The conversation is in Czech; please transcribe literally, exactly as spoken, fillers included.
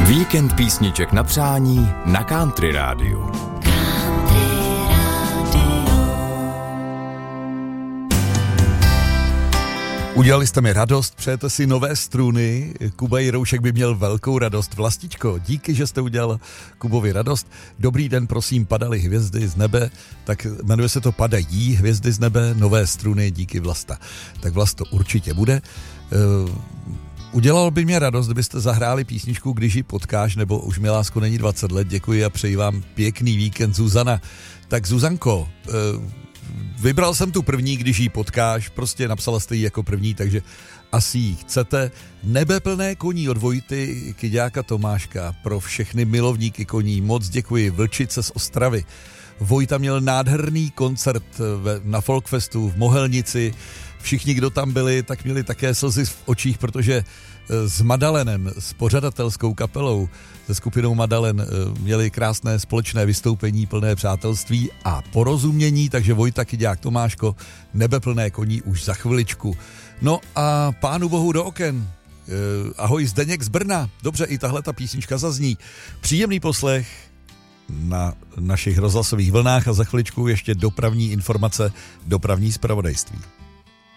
Víkend písniček na přání na Country Rádiu. Udělali jste mi radost, přejete si nové struny, Kuba Jiroušek by měl velkou radost. Vlastičko, díky, že jste udělal Kubovi radost. Dobrý den, prosím, padaly hvězdy z nebe, tak jmenuje se to Padají hvězdy z nebe, nové struny, díky Vlasta. Tak Vlast to určitě bude. Uh, Udělal by mě radost, kdybyste zahráli písničku Když ji potkáš, nebo Už mi lásko není dvacet let. Děkuji a přeji vám pěkný víkend, Zuzana. Tak Zuzanko, uh, vybral jsem tu první, Když ji potkáš, prostě napsala jste ji jako první, takže asi ji chcete. Nebe plné koní od Vojty Kyďáka Tomáška pro všechny milovníky koní. Moc děkuji, Vlčice z Ostravy. Vojta měl nádherný koncert na Folkfestu v Mohelnici. Všichni, kdo tam byli, tak měli také slzy v očích, protože s Madalenem, s pořadatelskou kapelou, se skupinou Madalen měli krásné společné vystoupení, plné přátelství a porozumění, takže Vojta Kyďák Tomáško, Nebe plné koní už za chviličku. No a pánu bohu do oken. Ahoj, Zdeněk z Brna. Dobře, i tahle ta písnička zazní. Příjemný poslech na našich rozhlasových vlnách a za chviličku ještě dopravní informace, dopravní zpravodajství.